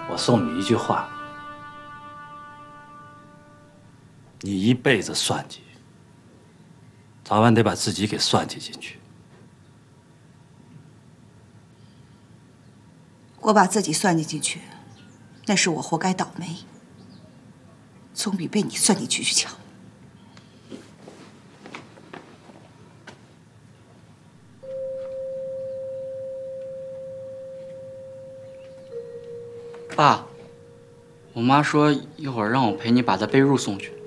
我送你一句话：你一辈子算计，早晚得把自己给算计进去。 我把自己算计进去，那是我活该倒霉，总比被你算计进去强。 爸，我妈说一会儿让我陪你把她被褥送去。